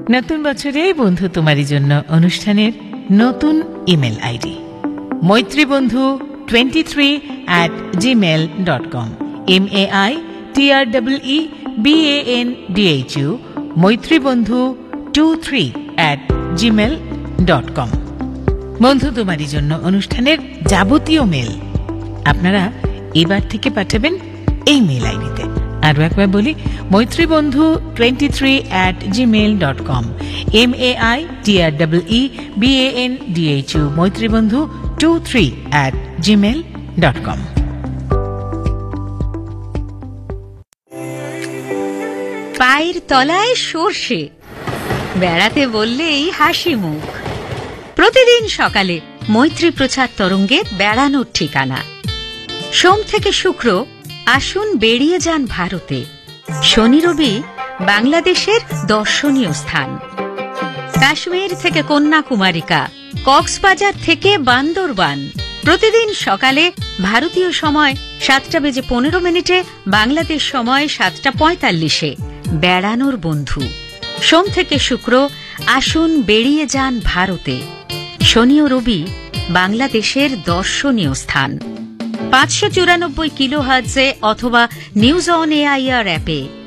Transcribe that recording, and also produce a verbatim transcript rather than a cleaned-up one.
নতুন বছরে বন্ধু তোমারই জন্য অনুষ্ঠানের নতুন ইমেল আইডি মৈত্রী বন্ধু twenty three at Gmail dot com. M A I T R double E B A N D H U মৈত্রী বন্ধু two three at Gmail dot com. বন্ধু তোমারই জন্য অনুষ্ঠানের যাবতীয় মেল আপনারা এবার থেকে পাঠাবেন এই মেল আইডিতে। আরও একবার বলি, মৈত্রী বন্ধু twenty three at Gmail dot com. M A I T R double E B A N D H U মৈত্রী বন্ধু two three at Gmail dot com. পায়ের তলায় সর্ষে, বেড়াতে বললেই হাসি মুখ। প্রতিদিন সকালে মৈত্রী প্রচার তরঙ্গে বেড়ানোর ঠিকানা। সোম থেকে শুক্র আসুন বেরিয়ে যান ভারতে। শনি রবি বাংলাদেশের দর্শনীয় স্থান। কাশ্মীর থেকে কন্যাকুমারিকা, কক্সবাজার থেকে বান্দরবান। প্রতিদিন সকালে ভারতীয় সময় সাতটা বেজে পনেরো মিনিটে, বাংলাদেশ সময় সাতটা পঁয়তাল্লিশে বেড়ানোর বন্ধু। সোম থেকে শুক্র আসুন বেরিয়ে যান ভারতে। শনি ও রবি বাংলাদেশের দর্শনীয় স্থান। পাঁচশো চুরানব্বই কিলো হার্টজে অথবা নিউজ অন এআইআর অ্যাপে